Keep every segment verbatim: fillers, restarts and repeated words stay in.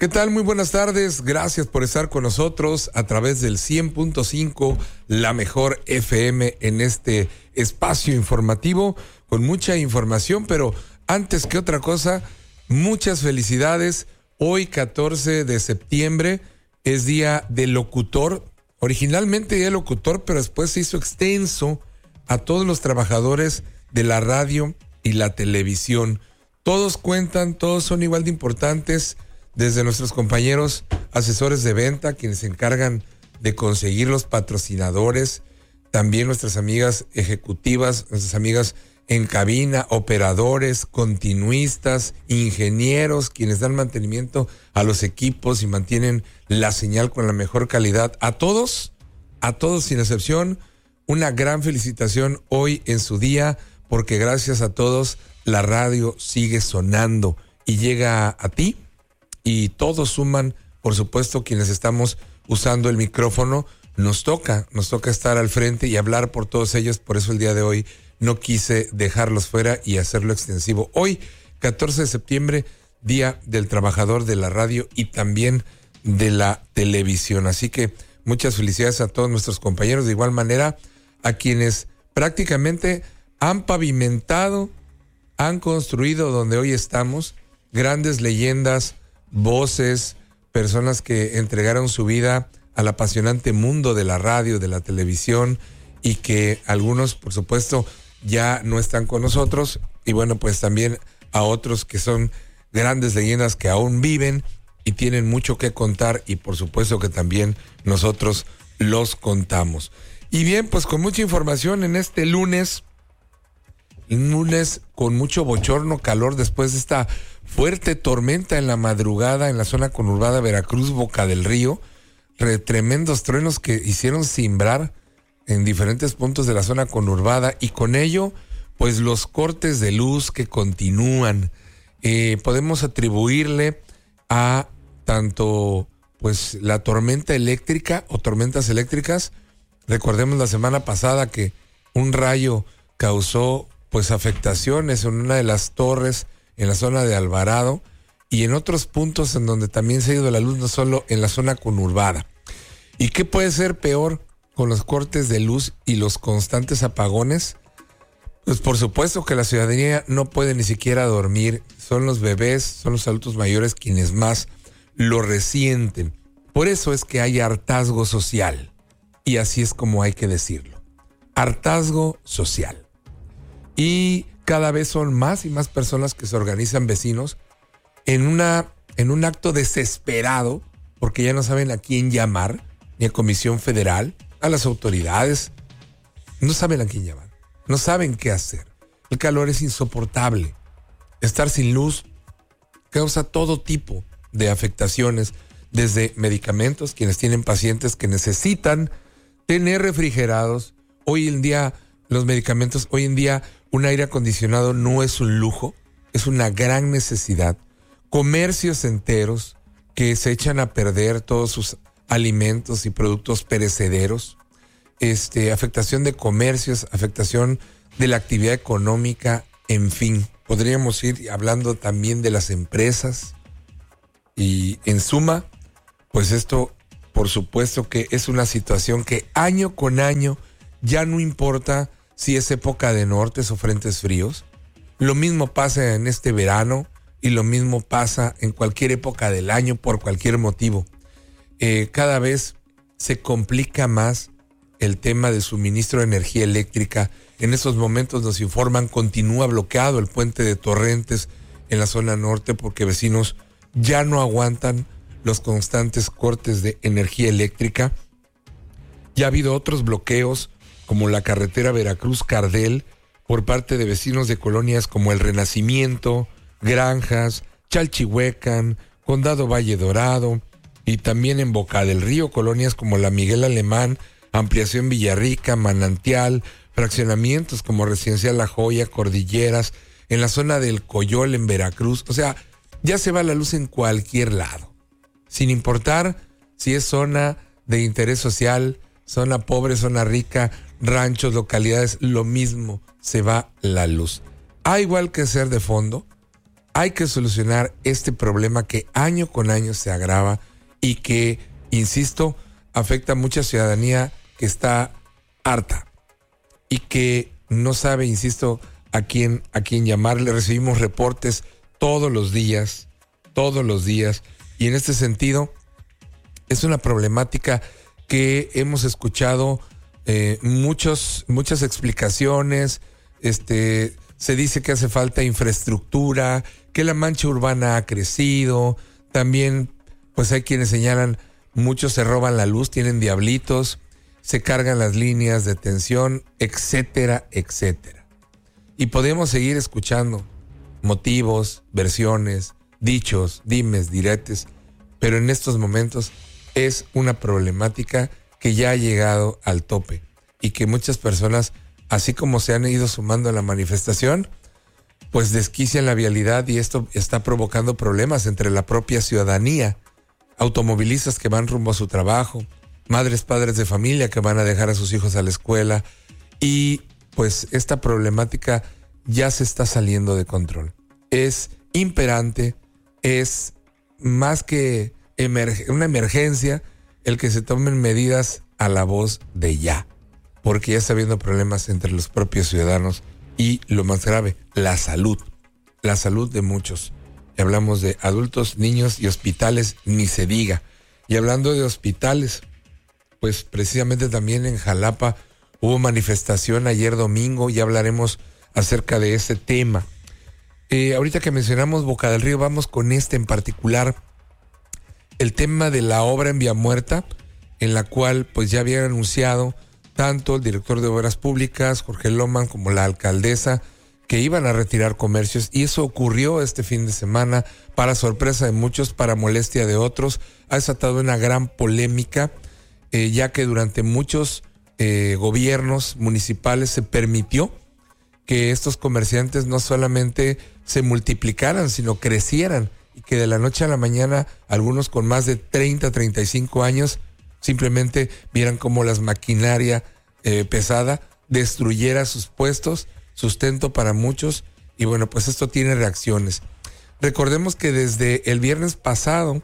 ¿Qué tal? Muy buenas tardes. Gracias por estar con nosotros a través del cien punto cinco, la mejor F M, en este espacio informativo con mucha información, pero antes que otra cosa, muchas felicidades. Hoy, catorce de septiembre, es día del locutor. Originalmente día del locutor, pero después se hizo extenso a todos los trabajadores de la radio y la televisión. Todos cuentan, todos son igual de importantes, desde nuestros compañeros asesores de venta, quienes se encargan de conseguir los patrocinadores, también nuestras amigas ejecutivas, nuestras amigas en cabina, operadores, continuistas, ingenieros, quienes dan mantenimiento a los equipos y mantienen la señal con la mejor calidad. A todos, a todos sin excepción, una gran felicitación hoy en su día, porque gracias a todos la radio sigue sonando y llega a ti. Y todos suman, por supuesto, quienes estamos usando el micrófono, nos toca, nos toca estar al frente y hablar por todos ellos. Por eso el día de hoy no quise dejarlos fuera y hacerlo extensivo. Hoy, catorce de septiembre, Día del Trabajador de la Radio y también de la televisión. Así que muchas felicidades a todos nuestros compañeros, de igual manera a quienes prácticamente han pavimentado, han construido donde hoy estamos, grandes leyendas, voces, personas que entregaron su vida al apasionante mundo de la radio, de la televisión, y que algunos, por supuesto, ya no están con nosotros, y bueno, pues también a otros que son grandes leyendas que aún viven y tienen mucho que contar, y por supuesto que también nosotros los contamos. Y bien, pues con mucha información en este lunes, un lunes con mucho bochorno, calor después de esta fuerte tormenta en la madrugada en la zona conurbada Veracruz, Boca del Río, re, tremendos truenos que hicieron cimbrar en diferentes puntos de la zona conurbada, y con ello, pues los cortes de luz que continúan. Eh, podemos atribuirle a tanto pues la tormenta eléctrica o tormentas eléctricas. Recordemos la semana pasada que un rayo causó pues afectaciones en una de las torres en la zona de Alvarado y en otros puntos en donde también se ha ido la luz, no solo en la zona conurbada. ¿Y qué puede ser peor con los cortes de luz y los constantes apagones? Pues por supuesto que la ciudadanía no puede ni siquiera dormir. Son los bebés, son los adultos mayores quienes más lo resienten. Por eso es que hay hartazgo social. Y así es como hay que decirlo. Hartazgo social. Y cada vez son más y más personas que se organizan, vecinos, en una en un acto desesperado, porque ya no saben a quién llamar, ni a Comisión Federal, a las autoridades. No saben a quién llamar, no saben qué hacer. El calor es insoportable. Estar sin luz causa todo tipo de afectaciones, desde medicamentos, quienes tienen pacientes que necesitan tener refrigerados. Hoy en día, los medicamentos, hoy en día, un aire acondicionado no es un lujo, es una gran necesidad. Comercios enteros que se echan a perder todos sus alimentos y productos perecederos. Este, afectación de comercios, afectación de la actividad económica, en fin. Podríamos ir hablando también de las empresas. Y en suma, pues esto, por supuesto que es una situación que año con año ya no importa si es época de nortes o frentes fríos. Lo mismo pasa en este verano y lo mismo pasa en cualquier época del año por cualquier motivo. Eh, cada vez se complica más el tema de suministro de energía eléctrica. En estos momentos nos informan, continúa bloqueado el puente de Torrentes en la zona norte porque vecinos ya no aguantan los constantes cortes de energía eléctrica. Ya ha habido otros bloqueos, como la carretera Veracruz-Cardel, por parte de vecinos de colonias como El Renacimiento, Granjas, Chalchihuecan, Condado Valle Dorado, y también en Boca del Río, colonias como la Miguel Alemán, Ampliación Villarrica, Manantial, fraccionamientos como Residencial La Joya, Cordilleras, en la zona del Coyol en Veracruz. O sea, ya se va la luz en cualquier lado, sin importar si es zona de interés social, zona pobre, zona rica, ranchos, localidades, lo mismo, se va la luz. Hay igual que ser de fondo, hay que solucionar este problema que año con año se agrava y que, insisto, afecta a mucha ciudadanía que está harta y que no sabe, insisto, a quién, a quién llamarle. Recibimos reportes todos los días, todos los días, y en este sentido es una problemática que hemos escuchado eh, muchos, muchas explicaciones. Este, se dice que hace falta infraestructura, que la mancha urbana ha crecido. También, pues hay quienes señalan, muchos se roban la luz, tienen diablitos, se cargan las líneas de tensión, etcétera, etcétera. Y podemos seguir escuchando motivos, versiones, dichos, dimes, diretes, pero en estos momentos es una problemática que ya ha llegado al tope y que muchas personas, así como se han ido sumando a la manifestación, pues desquician la vialidad, y esto está provocando problemas entre la propia ciudadanía, automovilistas que van rumbo a su trabajo, madres, padres de familia que van a dejar a sus hijos a la escuela, y pues esta problemática ya se está saliendo de control. Es imperante, es más que emerg- una emergencia el que se tomen medidas a la voz de ya, porque ya está habiendo problemas entre los propios ciudadanos y, lo más grave, la salud, la salud de muchos. Y hablamos de adultos, niños y hospitales, ni se diga. Y hablando de hospitales, pues precisamente también en Jalapa hubo manifestación ayer domingo, y hablaremos acerca de ese tema. Eh, ahorita que mencionamos Boca del Río, vamos con este en particular, el tema de la obra en Vía Muerta, en la cual pues ya habían anunciado tanto el director de Obras Públicas, Jorge Loman, como la alcaldesa, que iban a retirar comercios, y eso ocurrió este fin de semana, para sorpresa de muchos, para molestia de otros. Ha desatado una gran polémica, eh, ya que durante muchos eh, gobiernos municipales se permitió que estos comerciantes no solamente se multiplicaran, sino crecieran, y que de la noche a la mañana algunos con más de treinta, treinta y cinco años simplemente vieran cómo la maquinaria eh, pesada destruyera sus puestos, sustento para muchos, y bueno, pues esto tiene reacciones. Recordemos que desde el viernes pasado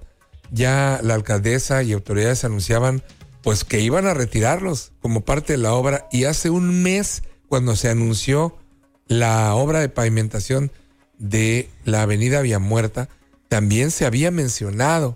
ya la alcaldesa y autoridades anunciaban pues que iban a retirarlos como parte de la obra, y hace un mes, cuando se anunció la obra de pavimentación de la avenida Vía Muerta, también se había mencionado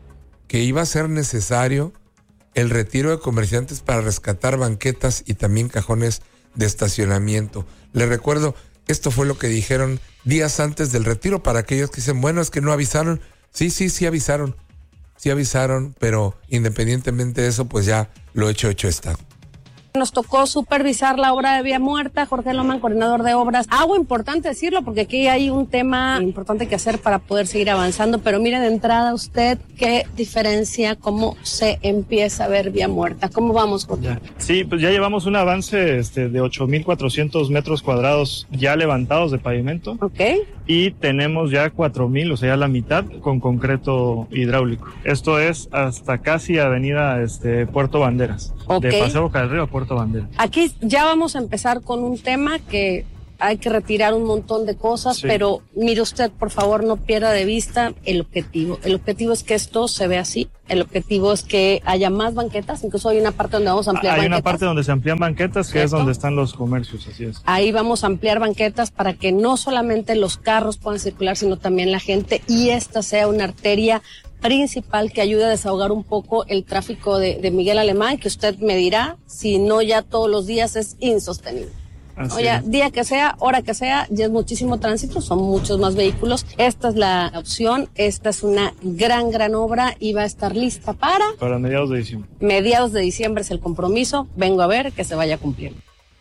que iba a ser necesario el retiro de comerciantes para rescatar banquetas y también cajones de estacionamiento. Les recuerdo, esto fue lo que dijeron días antes del retiro, para aquellos que dicen, bueno, es que no avisaron. Sí, sí, sí avisaron, sí avisaron, pero independientemente de eso, pues ya lo hecho, hecho está. Nos tocó supervisar la obra de Vía Muerta, Jorge Loman, coordinador de obras. Algo importante decirlo, porque aquí hay un tema importante que hacer para poder seguir avanzando, pero mire de entrada usted qué diferencia, cómo se empieza a ver Vía Muerta. ¿Cómo vamos, Jorge? Sí, pues ya llevamos un avance este, de ocho mil cuatrocientos metros cuadrados ya levantados de pavimento. Ok. Y tenemos ya cuatro mil, o sea, ya la mitad con concreto hidráulico. Esto es hasta casi avenida este, Puerto Banderas. Okay. De Paseo Boca del Río a Puerto Banderas. Aquí ya vamos a empezar con un tema que hay que retirar un montón de cosas, sí. Pero mire usted, por favor, no pierda de vista el objetivo. El objetivo es que esto se vea así. El objetivo es que haya más banquetas. Incluso hay una parte donde vamos a ampliar hay banquetas. Hay una parte donde se amplían banquetas, que ¿cierto? Es donde están los comercios, así es. Ahí vamos a ampliar banquetas para que no solamente los carros puedan circular, sino también la gente, y esta sea una arteria principal que ayude a desahogar un poco el tráfico de, de Miguel Alemán, que usted me dirá, si no ya todos los días es insostenible. Oye, día que sea, hora que sea, ya es muchísimo tránsito, son muchos más vehículos. Esta es la opción, esta es una gran, gran obra y va a estar lista para... Para mediados de diciembre. Mediados de diciembre es el compromiso, vengo a ver que se vaya cumpliendo.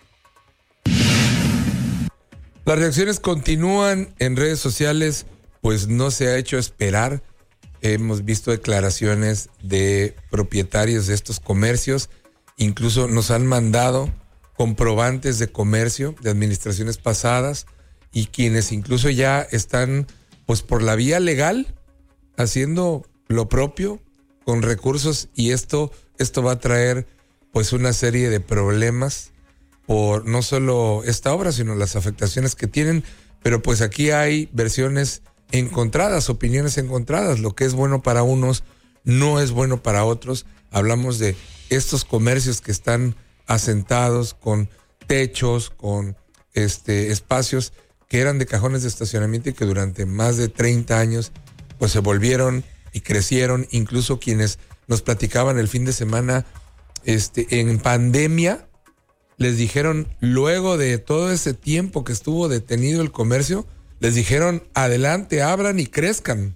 Las reacciones continúan en redes sociales, pues no se ha hecho esperar. Hemos visto declaraciones de propietarios de estos comercios, incluso nos han mandado comprobantes de comercio de administraciones pasadas, y quienes incluso ya están pues por la vía legal haciendo lo propio con recursos, y esto esto va a traer pues una serie de problemas por no solo esta obra, sino las afectaciones que tienen. Pero pues aquí hay versiones encontradas, opiniones encontradas. Lo que es bueno para unos no es bueno para otros. Hablamos de estos comercios que están asentados con techos, con este espacios que eran de cajones de estacionamiento y que durante más de treinta años pues se volvieron y crecieron. Incluso quienes nos platicaban el fin de semana este, en pandemia, les dijeron, luego de todo ese tiempo que estuvo detenido el comercio, les dijeron, adelante, abran y crezcan.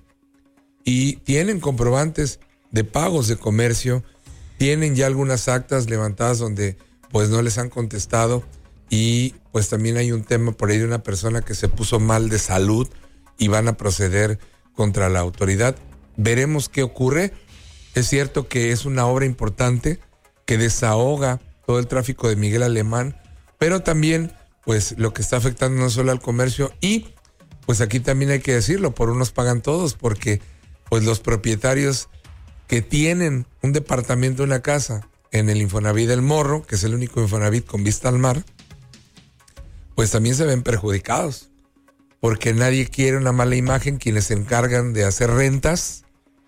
Y tienen comprobantes de pagos de comercio, tienen ya algunas actas levantadas donde pues no les han contestado, y pues también hay un tema por ahí de una persona que se puso mal de salud y van a proceder contra la autoridad. Veremos qué ocurre. Es cierto que es una obra importante que desahoga todo el tráfico de Miguel Alemán, pero también pues lo que está afectando no solo al comercio, y pues aquí también hay que decirlo, por unos pagan todos, porque pues los propietarios que tienen un departamento, una casa en el Infonavit del Morro, que es el único Infonavit con vista al mar, pues también se ven perjudicados, porque nadie quiere una mala imagen, quienes se encargan de hacer rentas,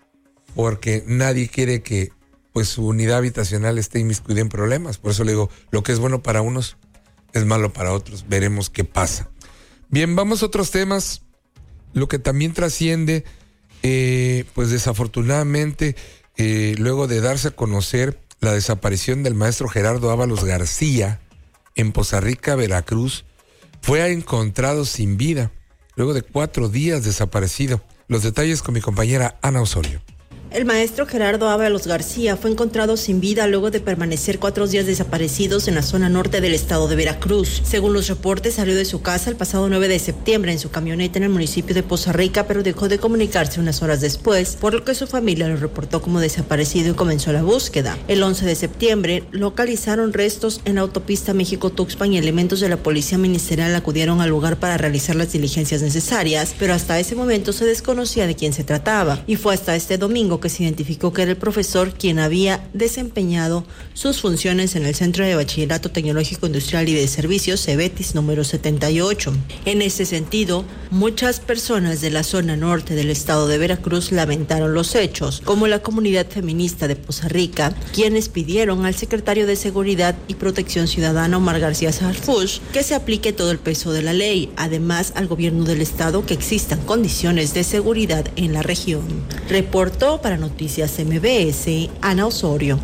porque nadie quiere que pues su unidad habitacional esté inmiscuida en problemas. Por eso le digo, lo que es bueno para unos es malo para otros. Veremos qué pasa. Bien, vamos a otros temas. Lo que también trasciende, eh, pues desafortunadamente, eh, luego de darse a conocer la desaparición del maestro Gerardo Ábalos García en Poza Rica, Veracruz, fue encontrado sin vida, luego de cuatro días desaparecido. Los detalles con mi compañera Ana Osorio. El maestro Gerardo Ábalos García fue encontrado sin vida luego de permanecer cuatro días desaparecidos en la zona norte del estado de Veracruz. Según los reportes, salió de su casa el pasado nueve de septiembre en su camioneta en el municipio de Poza Rica, pero dejó de comunicarse unas horas después, por lo que su familia lo reportó como desaparecido y comenzó la búsqueda. El once de septiembre, localizaron restos en la autopista México-Tuxpan y elementos de la policía ministerial acudieron al lugar para realizar las diligencias necesarias, pero hasta ese momento se desconocía de quién se trataba, y fue hasta este domingo que se identificó que era el profesor quien había desempeñado sus funciones en el Centro de Bachillerato Tecnológico Industrial y de Servicios, CEBETIS número setenta y ocho. En ese sentido, muchas personas de la zona norte del estado de Veracruz lamentaron los hechos, como la comunidad feminista de Poza Rica, quienes pidieron al secretario de Seguridad y Protección Ciudadana, Omar García Harfuch, que se aplique todo el peso de la ley, además al gobierno del estado que existan condiciones de seguridad en la región. Reportó para Noticias M B S, Ana Osorio.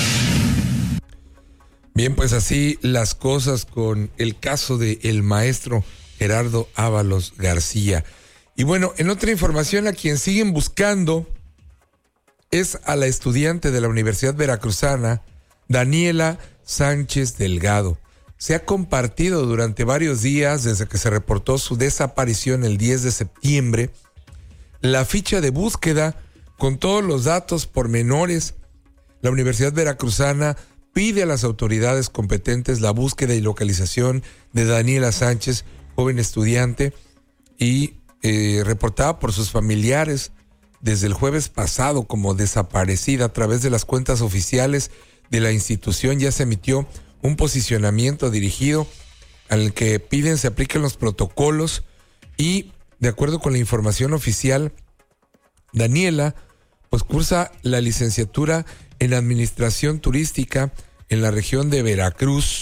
Bien, pues así las cosas con el caso del maestro Gerardo Ábalos García. Y bueno, en otra información, a quien siguen buscando es a la estudiante de la Universidad Veracruzana, Daniela Sánchez Delgado. Se ha compartido durante varios días, desde que se reportó su desaparición el diez de septiembre, la ficha de búsqueda con todos los datos pormenores. La Universidad Veracruzana pide a las autoridades competentes la búsqueda y localización de Daniela Sánchez, joven estudiante, y eh, reportada por sus familiares desde el jueves pasado como desaparecida. A través de las cuentas oficiales de la institución ya se emitió un posicionamiento dirigido al que piden se apliquen los protocolos, y de acuerdo con la información oficial, Daniela pues cursa la licenciatura en Administración Turística en la región de Veracruz.